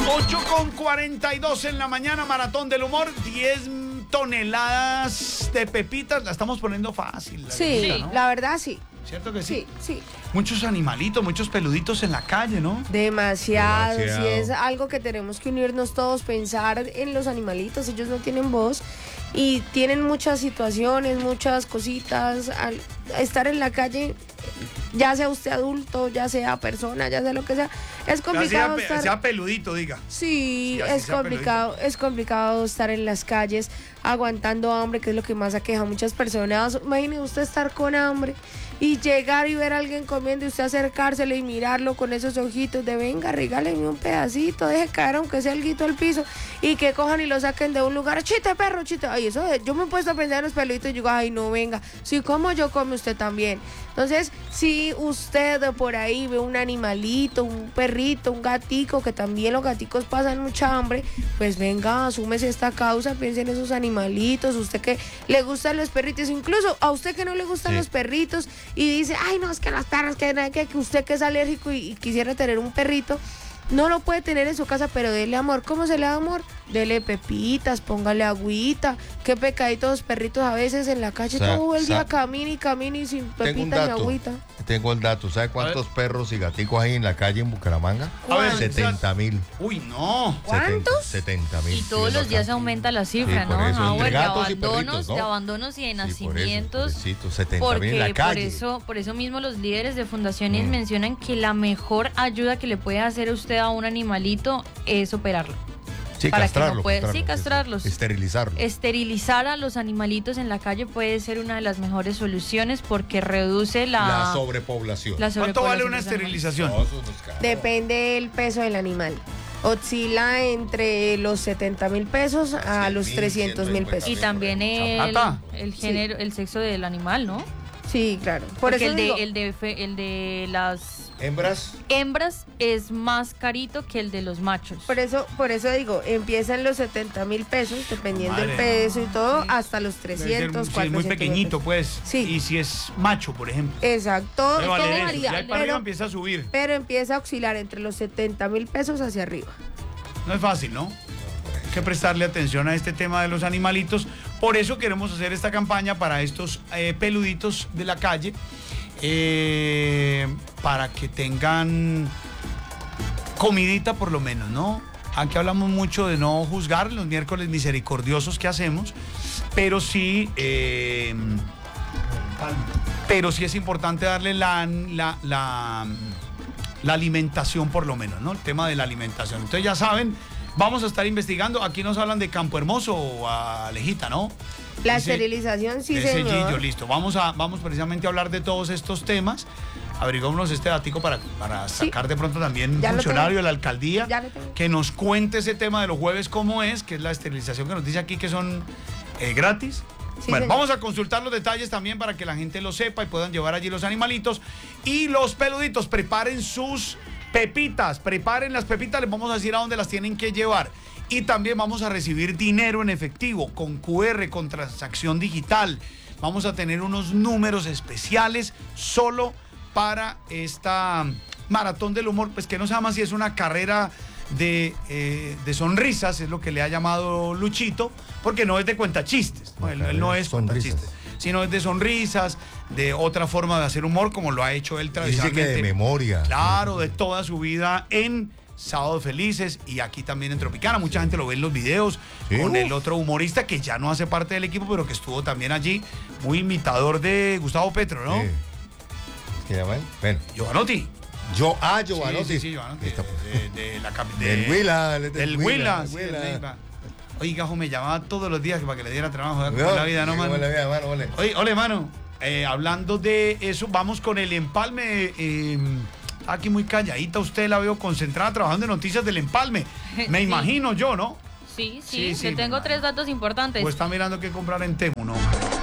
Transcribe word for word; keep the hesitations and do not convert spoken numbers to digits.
ocho con cuarenta y dos en la mañana, Maratón del Humor. diez toneladas de pepitas. La estamos poniendo fácil. La Sí, vida, ¿no? la verdad sí. ¿Cierto que sí? Sí, sí. Muchos animalitos, muchos peluditos en la calle, ¿no? Demasiado. Demasiado. Sí, es algo que tenemos que unirnos todos, pensar en los animalitos. Ellos no tienen voz y tienen muchas situaciones, muchas cositas. Al estar en la calle, ya sea usted adulto, ya sea persona, ya sea lo que sea, es complicado sea, estar... sea peludito, diga. Sí, Sí, así es sea complicado, es complicado estar en las calles aguantando hambre, que es lo que más aqueja a muchas personas. Imagine usted estar con hambre y llegar y ver a alguien comiendo y usted acercársele y mirarlo con esos ojitos de venga, regáleme un pedacito, deje caer aunque sea alguito al piso y que cojan y lo saquen de un lugar, chiste perro, chiste. Ay, eso de- yo me he puesto a pensar en los peluditos y digo, ay no, venga, si como yo, come usted también. Entonces, si usted por ahí ve un animalito, un perrito, un gatico, que también los gaticos pasan mucha hambre, pues venga, asúmese esta causa, piense en esos animalitos, usted que le gustan los perritos, incluso a usted que no le gustan Sí. los perritos y dice, ay no, es que los perros, que, que, que usted que es alérgico y, y quisiera tener un perrito, no lo puede tener en su casa, pero dele amor. ¿Cómo se le da amor? Dele pepitas, póngale agüita. Qué pecaditos los perritos a veces en la calle, Sa- todo el día sa- camina y camina y sin Tengo un pepita ni dato. agüita. Tengo el dato. ¿Sabe cuántos perros y gaticos hay en la calle en Bucaramanga? A ver, setenta mil. Uy, no. ¿Cuántos? setenta mil. Y todos los días aumenta la cifra, Sí, por ¿no? eso, entre Howard, de gatos y abandonos, perritos, ¿no? de abandonos y de nacimientos. setenta mil Porque en la por calle. eso, por eso mismo los líderes de fundaciones Mm. mencionan que la mejor ayuda que le puede hacer usted a un animalito es operarlo. Sí, para que no castrarlo, pueda- sí, castrarlo, castrarlos. Esterilizarlo. Esterilizar a los animalitos en la calle puede ser una de las mejores soluciones porque reduce la, La sobrepoblación. la ¿Cuánto vale sobrepoblación una de los animales. esterilización? No, eso no es caro. Depende del peso del animal. Oscila entre los setenta mil pesos a cien los mil, trescientos mil pesos. Y también el, ¿Plata? el género, el sexo del animal, ¿no? Sí, claro. Por Porque eso el de, digo, el de fe- el de las Hembras. hembras es más carito que el de los machos. por eso, por eso digo, empieza en los setenta mil pesos, dependiendo del Madre. peso y todo, hasta los Debe ser- trescientos, si es cuatrocientos muy pequeñito, mil pues. Sí. Y si es macho, por ejemplo. pesos. Exacto, todo, Debe todo valer eso. varía, Ya ahí para arriba pero, empieza a subir. pero empieza a oscilar entre los setenta mil pesos hacia arriba. No es fácil, ¿no? Hay que prestarle atención a este tema de los animalitos. Por eso queremos hacer esta campaña para estos eh, peluditos de la calle. eh, para que tengan comidita por lo menos, ¿no? Aquí hablamos mucho de no juzgar los miércoles misericordiosos que hacemos, pero sí, eh, pero sí es importante darle la, la, la, la alimentación por lo menos, ¿no? El tema de la alimentación. Entonces ya saben, vamos a estar investigando. Aquí nos hablan de Campo Hermoso o Alejita, ¿no? La Dice- esterilización, sí, ese señor. Gillo, listo. Vamos, a, vamos precisamente a hablar de todos estos temas. Averiguémonos este datico para, para Sí. sacar de pronto también un Ya lo funcionario tengo. de la alcaldía Ya lo tengo. que nos cuente ese tema de los jueves cómo es, que es la esterilización que nos dice aquí que son eh, gratis. Sí, bueno, señor. vamos a consultar los detalles también para que la gente lo sepa y puedan llevar allí los animalitos. Y los peluditos, preparen sus pepitas, preparen las pepitas, les vamos a decir a dónde las tienen que llevar. Y también vamos a recibir dinero en efectivo, con cu erre, con transacción digital. Vamos a tener unos números especiales solo para esta maratón del humor, pues que no se llama si es una carrera de, eh, de sonrisas, es lo que le ha llamado Luchito, porque no es de cuentachistes, ¿no? Él, él no es Sonrisas. cuentachistes, sino es de sonrisas, de otra forma de hacer humor, como lo ha hecho él Dice que tradicionalmente. de memoria. Claro, de toda su vida en Sábados Felices y aquí también en Tropicana. Mucha gente lo ve en los videos Sí, con uf. el otro humorista que ya no hace parte del equipo, pero que estuvo también allí, muy imitador de Gustavo Petro, ¿no? Sí. ¿Qué llama él? Bueno, Giovanotti. yo, ah, Giovanotti. Sí, sí, sí, Giovanotti. Listo. De, de- de la capi- de- Del Huila, él es Del del Huila. Huila, sí, Huila. del Neiva. Oiga, jo, me llamaba todos los días para que le diera trabajo. ¿Cómo Veo, es la vida, no, ¿cómo mano? es la vida, mano? Ole. Oye, ole, mano. eh, hablando de eso, vamos con el empalme. eh, aquí muy calladita, usted la veo concentrada trabajando en noticias del empalme. Me Sí. imagino yo, ¿no? Sí, Sí, sí, sí, le me tengo imagino. tres datos importantes. O está mirando qué comprar en Temu, ¿no?